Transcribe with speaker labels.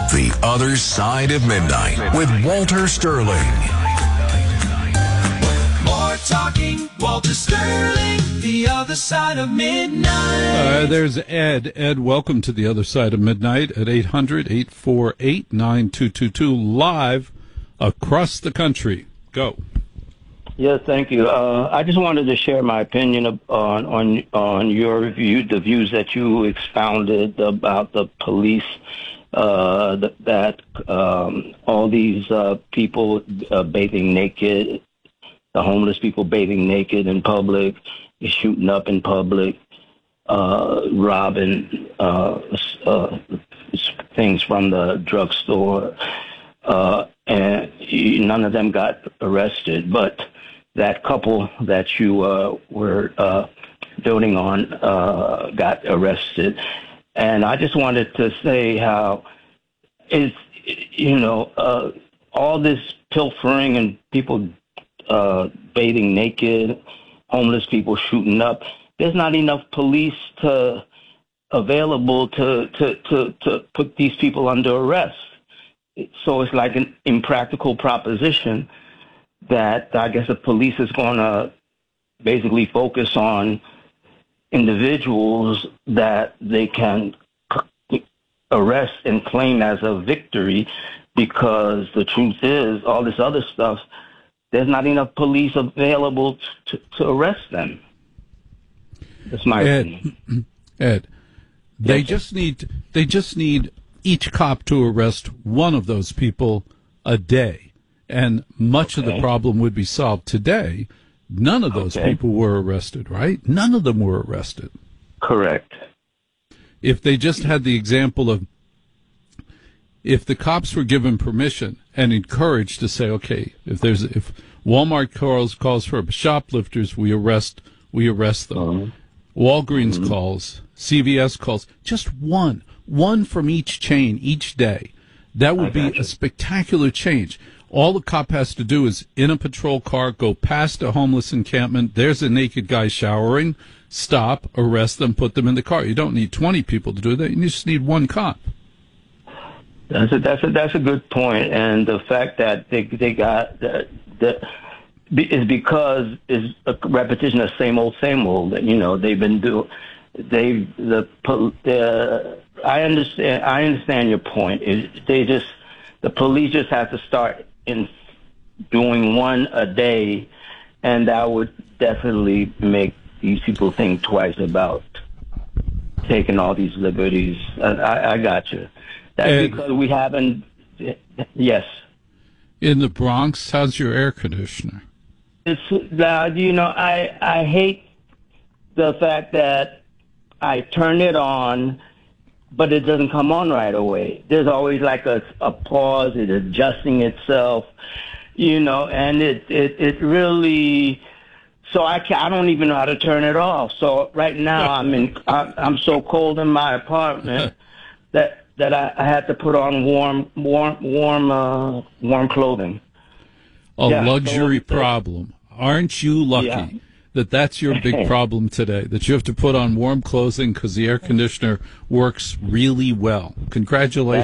Speaker 1: The Other Side of Midnight with Walter Sterling.
Speaker 2: More talking, Walter Sterling, The Other Side of Midnight.
Speaker 3: There's Ed. Ed, welcome to The Other Side of Midnight at 800-848-9222, live across the country. Go.
Speaker 4: Yes, thank you. I just wanted to share my opinion on your view, the views that you expounded about the police, that all these people bathing naked, the homeless people bathing naked in public, shooting up in public, robbing things from the drugstore, and none of them got arrested, but that couple that you were building on got arrested. And I just wanted to say how all this pilfering and people bathing naked, homeless people shooting up, there's not enough police available to put these people under arrest. So it's like an impractical proposition that I guess the police is going to basically focus on individuals that they can arrest and claim as a victory, because the truth is all this other stuff, there's not enough police available to arrest them. That's my opinion.
Speaker 3: Ed, they just need each cop to arrest one of those people a day, and much of the problem would be solved. Today, none of those people were arrested, right? None of them were arrested.
Speaker 4: Correct.
Speaker 3: If they just had the example of, if the cops were given permission and encouraged to say, okay, if Walmart calls for shoplifters, we arrest them. Walgreens calls, CVS calls, just one from each chain each day. That would be a spectacular change. All the cop has to do is, in a patrol car, go past a homeless encampment. There's a naked guy showering. Stop, arrest them, put them in the car. You don't need 20 people to do that. You just need one cop.
Speaker 4: That's a good point. And the fact that they got is because it's a repetition of same old. They've been doing. I understand your point. The police just have to start in doing one a day, and that would definitely make these people think twice about taking all these liberties. I got you. That's because we haven't. Yes.
Speaker 3: In the Bronx, how's your air conditioner?
Speaker 4: It's loud. I hate the fact that I turn it on, but it doesn't come on right away. There's always like a pause, it's adjusting itself, and it really. So I don't even know how to turn it off. So right now I'm so cold in my apartment that I had to put on warm clothing.
Speaker 3: A luxury problem. Aren't you lucky that's your big problem today, that you have to put on warm clothing because the air conditioner works really well? Congratulations.